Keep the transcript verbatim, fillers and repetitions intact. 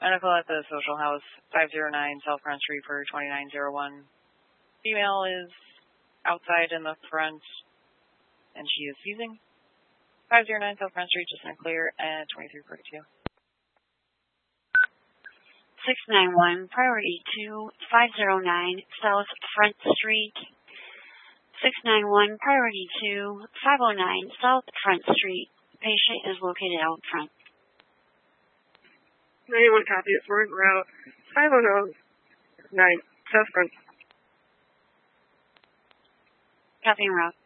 Medical at the Social House, five oh nine South Front Street for twenty-nine oh one. Female is outside in the front, and she is seizing. five oh nine South Front Street, just in clear at twenty-three forty-two. six nine one, priority two, five oh nine South Front Street. six nine one, priority two, five oh nine South Front Street. Patient is located out front. ninety-one copy at Ford Route five oh nine South Front. Copy en route.